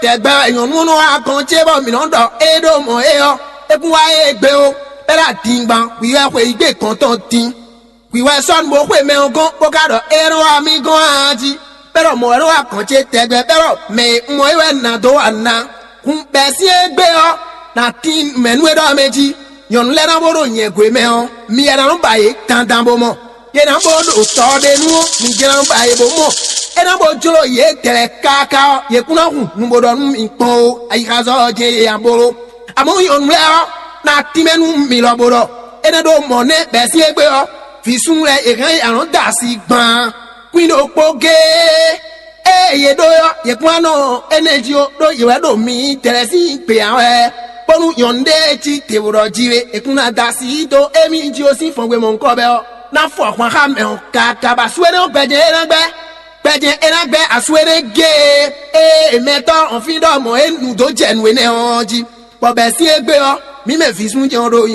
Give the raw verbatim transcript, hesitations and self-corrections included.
tẹgbẹ èèyàn múnú akànjẹ bọ mìíràn dọ édò mọ éyọ ekun wa égbé o bẹlẹ àtìgbà wíwẹ pé ìgbé kan tán dín wíwẹ sọnù bó pé mẹun gan bó ká dọ ẹrọ àmì gan àjí bẹrọ mọ ẹrọ akànjẹ tẹgbẹ bẹrọ mẹ mọ ìwẹ nà tó wà nà kún bẹ sí égbé ọ nà tí mẹnu ẹdọ méjì yọnu lẹnà bọdọ yẹn gbé mẹun mi yẹn nà bá yẹ tàntàn bó mọ yẹn nà bọdọ tọ de nu mi jẹ nà bá yẹ bó mọ ẹnà bó jọlọ yẹ tẹrẹ káká yẹ kúnà kún nubodọ nu mi kpọn o ayikazọ jẹ yẹ abolo àmọ yọnu lẹ ọ nà tìmẹnu mi lọ bọdọ ẹnà dọ mọ ne bẹ sí égbé ọ fisun rẹ ìhàn àrùn dà sí gbọn kúndò kpógé eye do yo ye kwano energy o do ye do mi teresi pe awe ponu yonde ti te woro jiwe ekuna dasi do emi ji o si fongwe mon ko be o na fo kwa ha me o ka ka ba suere o gbeje enagbe gbeje enagbe asuere ge e meto on fi do mo enu do jenu ene oji po be si egbe o mi me fi sun je o do